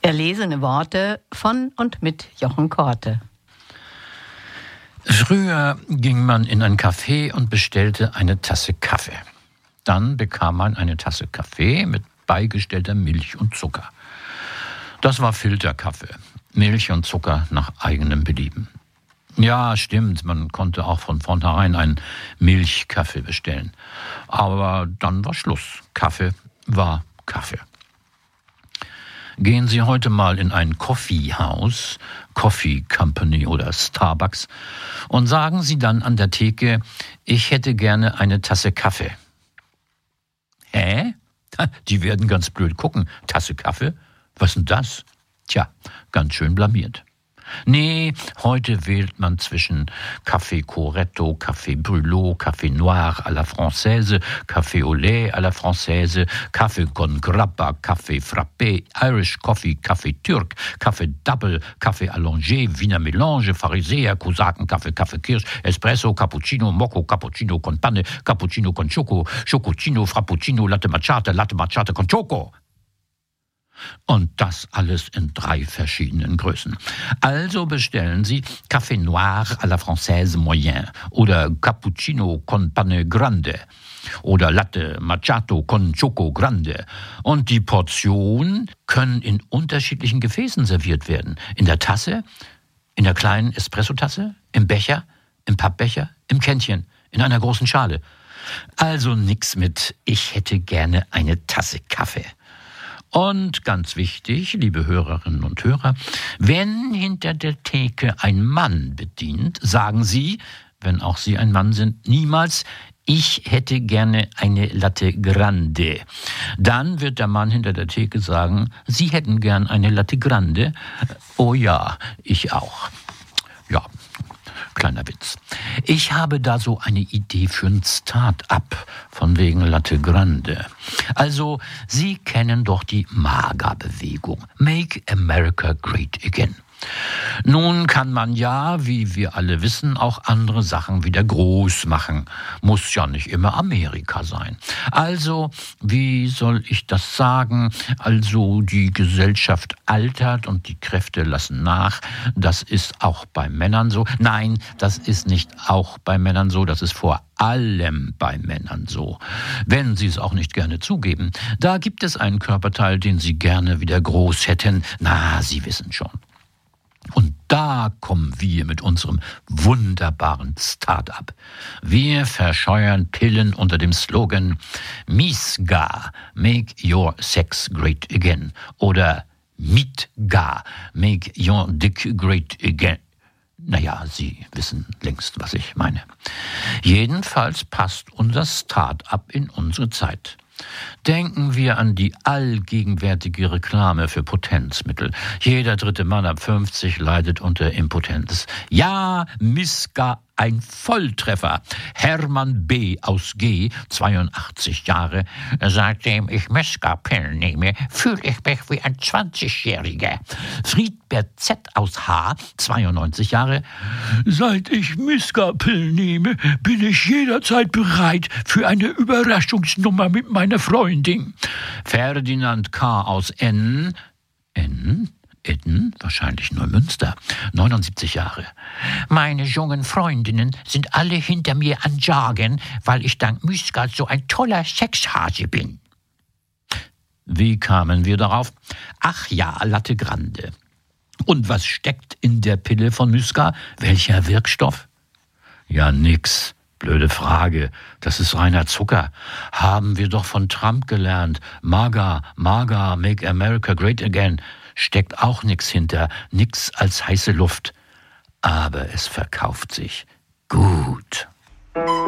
Erlesene Worte von und mit Jochen Korte. Früher ging man in ein Café und bestellte eine Tasse Kaffee. Dann bekam man eine Tasse Kaffee mit beigestellter Milch und Zucker. Das war Filterkaffee. Milch und Zucker nach eigenem Belieben. Ja, stimmt, man konnte auch von vornherein einen Milchkaffee bestellen. Aber dann war Schluss. Kaffee war Kaffee. Gehen Sie heute mal in ein Coffeehaus, Coffee Company oder Starbucks, und sagen Sie dann an der Theke, ich hätte gerne eine Tasse Kaffee. Hä? Die werden ganz blöd gucken. Tasse Kaffee? Was denn das? Tja, ganz schön blamiert. Nee, heute wählt man zwischen Café Corretto, Café Brûlot, Café Noir à la Française, Café au lait à la Française, Café con grappa, Café frappé, Irish Coffee, Café Türk, Café Double, Café Allongé, Wiener Melange, Pharisäer, Kosaken, Kaffee Kirsch, Espresso, Cappuccino, Mocco, Cappuccino con Panne, Cappuccino con Choco, Chococino, Frappuccino, Latte Macchiato con Choco. Und das alles in 3 verschiedenen Größen. Also bestellen Sie Café Noir à la Française Moyen oder Cappuccino con Panne Grande oder Latte Macchiato con Choco Grande. Und die Portionen können in unterschiedlichen Gefäßen serviert werden. In der Tasse, in der kleinen Espressotasse, im Becher, im Pappbecher, im Kännchen, in einer großen Schale. Also nix mit, ich hätte gerne eine Tasse Kaffee. Und ganz wichtig, liebe Hörerinnen und Hörer, wenn hinter der Theke ein Mann bedient, sagen Sie, wenn auch Sie ein Mann sind, niemals, ich hätte gerne eine Latte Grande. Dann wird der Mann hinter der Theke sagen, Sie hätten gern eine Latte Grande. Oh ja, ich auch. Ja, kleiner Witz. Ich habe da so eine Idee für ein Start-up von wegen Latte Grande. Also, Sie kennen doch die MAGA-Bewegung. Make America Great Again. Nun kann man ja, wie wir alle wissen, auch andere Sachen wieder groß machen. Muss ja nicht immer Amerika sein. Also, wie soll ich das sagen? Also, die Gesellschaft altert und die Kräfte lassen nach. Das ist auch bei Männern so. Nein, das ist nicht auch bei Männern so. Das ist vor allem bei Männern so. Wenn Sie es auch nicht gerne zugeben. Da gibt es einen Körperteil, den Sie gerne wieder groß hätten. Na, Sie wissen schon. Und da kommen wir mit unserem wunderbaren Start-up. Wir verscheuern Pillen unter dem Slogan MISGA, Make Your Sex Great Again, oder MITGA, Make Your Dick Great Again. Naja, Sie wissen längst, was ich meine. Jedenfalls passt unser Start-up in unsere Zeit. Denken wir an die allgegenwärtige Reklame für Potenzmittel. Jeder 3. Mann ab 50 leidet unter Impotenz. Ja, MISGA, ein Volltreffer. Hermann B. aus G., 82 Jahre. Seitdem ich MISGA-Pillen nehme, fühle ich mich wie ein 20-Jähriger. Friedbert Z. aus H., 92 Jahre. Seit ich MISGA-Pillen nehme, bin ich jederzeit bereit für eine Überraschungsnummer mit meiner Freundin. Ferdinand K. aus N., wahrscheinlich Neumünster, 79 Jahre. Meine jungen Freundinnen sind alle hinter mir an Jagen, weil ich dank MISGA so ein toller Sexhase bin. Wie kamen wir darauf? Ach ja, Latte Grande. Und was steckt in der Pille von MISGA? Welcher Wirkstoff? Ja, nix. Blöde Frage. Das ist reiner Zucker. Haben wir doch von Trump gelernt. MAGA, Make America Great Again. Steckt auch nix hinter, nix als heiße Luft. Aber es verkauft sich gut.